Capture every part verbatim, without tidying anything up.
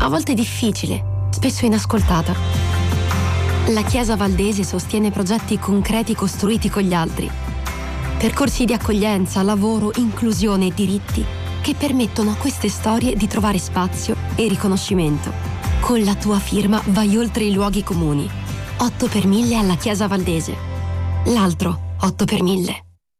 a volte difficile, spesso inascoltata. La Chiesa Valdese sostiene progetti concreti costruiti con gli altri. Percorsi di accoglienza, lavoro, inclusione e diritti che permettono a queste storie di trovare spazio e riconoscimento. Con la tua firma vai oltre i luoghi comuni. otto per mille alla Chiesa Valdese. L'altro otto per mille.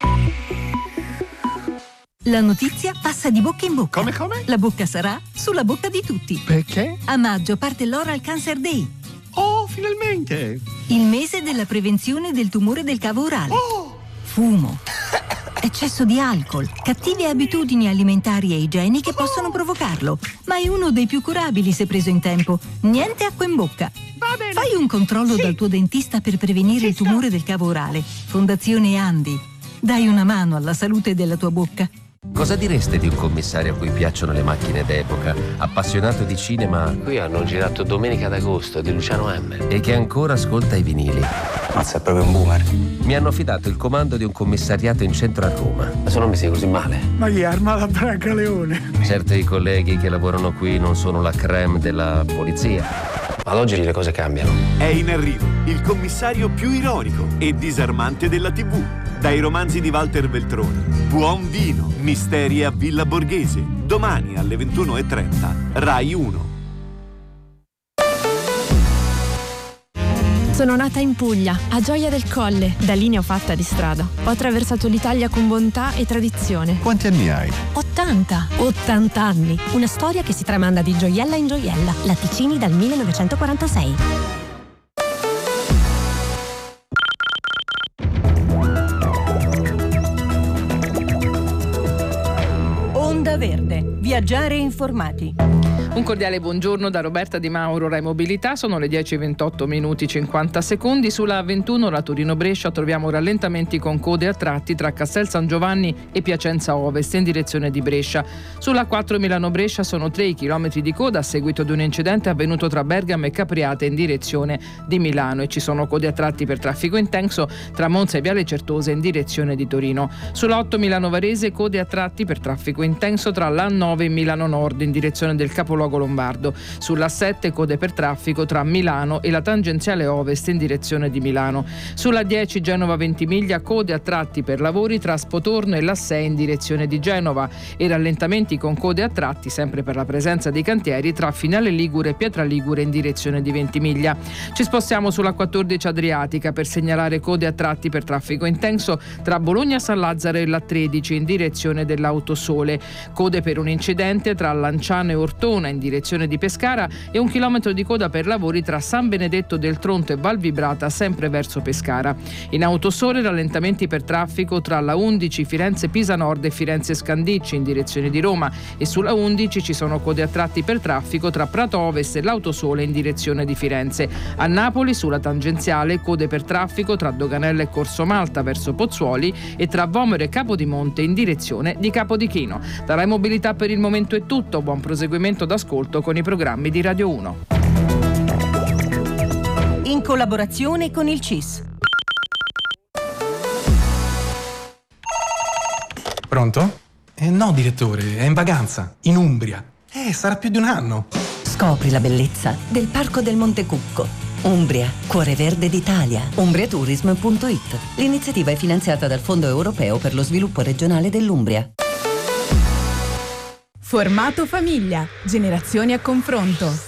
La notizia passa di bocca in bocca. Come, come? La bocca sarà sulla bocca di tutti. Perché? A maggio parte l'Oral Cancer Day. Oh, finalmente! Il mese della prevenzione del tumore del cavo orale. Oh! Fumo, eccesso di alcol, cattive abitudini alimentari e igieniche possono provocarlo, ma è uno dei più curabili se preso in tempo. Niente acqua in bocca. Va bene. Fai un controllo Sì. dal tuo dentista per prevenire Ci il tumore del cavo orale. Fondazione Andi. Dai una mano alla salute della tua bocca. Cosa direste di un commissario a cui piacciono le macchine d'epoca, appassionato di cinema? Qui hanno girato Domenica d'Agosto di Luciano M. E che ancora ascolta i vinili. Mazza, è proprio un boomer. Mi hanno affidato il comando di un commissariato in centro a Roma. Ma se non mi sei così male. Ma chi arma la Branca Leone? Certo, i colleghi che lavorano qui non sono la crème della polizia. Ma ad oggi le cose cambiano. È in arrivo il commissario più ironico e disarmante della tivù. Dai romanzi di Walter Veltroni. Buon vino, misteri a Villa Borghese. Domani alle ventuno e trenta. Rai uno. Sono nata in Puglia, a Gioia del Colle. Da lì ne ho fatta di strada. Ho attraversato l'Italia con bontà e tradizione. Quanti anni hai? ottanta! ottanta anni! Una storia che si tramanda di gioiella in gioiella. Latticini dal millenovecentoquarantasei. Onda Verde. Viaggiare informati. Un cordiale buongiorno da Roberta Di Mauro, Rai Mobilità. Sono le dieci e ventotto minuti cinquanta secondi. Sulla A ventuno, la Torino-Brescia, troviamo rallentamenti con code a tratti tra Castel San Giovanni e Piacenza Ovest in direzione di Brescia. Sulla A quattro Milano-Brescia sono tre i chilometri di coda a seguito di un incidente avvenuto tra Bergamo e Capriate in direzione di Milano, e ci sono code a tratti per traffico intenso tra Monza e Viale Certosa in direzione di Torino. Sulla otto Milano-Varese, code a tratti per traffico intenso tra l'A nove e Milano Nord in direzione del capoluogo lombardo. Sulla sette, code per traffico tra Milano e la tangenziale ovest in direzione di Milano. Sulla dieci Genova Ventimiglia, code a tratti per lavori tra Spotorno e la sei in direzione di Genova, e rallentamenti con code a tratti sempre per la presenza dei cantieri tra Finale Ligure e Pietra Ligure in direzione di Ventimiglia. Ci spostiamo sulla quattordici Adriatica per segnalare code a tratti per traffico intenso tra Bologna San Lazzaro e la tredici in direzione dell'Autosole. Code per un incidente tra Lanciano e Ortona in direzione di Pescara, e un chilometro di coda per lavori tra San Benedetto del Tronto e Valvibrata sempre verso Pescara. In Autosole rallentamenti per traffico tra la undici Firenze Pisa Nord e Firenze Scandicci in direzione di Roma, e sulla undici ci sono code a tratti per traffico tra Prato Ovest e l'Autosole in direzione di Firenze. A Napoli sulla tangenziale code per traffico tra Doganella e Corso Malta verso Pozzuoli e tra Vomero e Capodimonte in direzione di Capodichino. Da Rai Mobilità per il momento è tutto, buon proseguimento d'ascolto con i programmi di Radio uno. In collaborazione con il C I S. Pronto? Eh, no, direttore, è in vacanza, in Umbria. Eh, sarà più di un anno. Scopri la bellezza del Parco del Monte Cucco. Umbria, cuore verde d'Italia. umbriatourism punto it. L'iniziativa è finanziata dal Fondo Europeo per lo Sviluppo Regionale dell'Umbria. Formato famiglia, generazioni a confronto.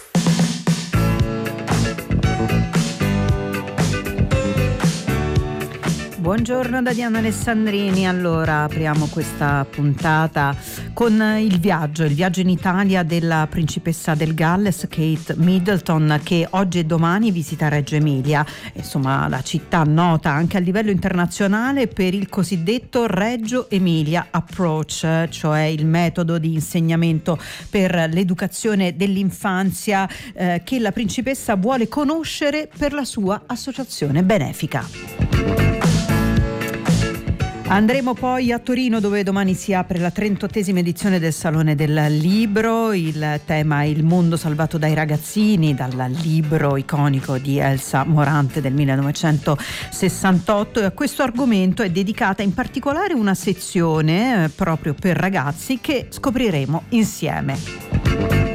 Buongiorno da Diana Alessandrini. Allora, apriamo questa puntata con il viaggio, il viaggio in Italia della principessa del Galles, Kate Middleton, che oggi e domani visita Reggio Emilia, insomma la città nota anche a livello internazionale per il cosiddetto Reggio Emilia Approach, cioè il metodo di insegnamento per l'educazione dell'infanzia eh, che la principessa vuole conoscere per la sua associazione benefica. Andremo poi a Torino, dove domani si apre la trentottesima edizione del Salone del Libro. Il tema è il mondo salvato dai ragazzini, dal libro iconico di Elsa Morante del millenovecentosessantotto, e a questo argomento è dedicata in particolare una sezione eh, proprio per ragazzi che scopriremo insieme.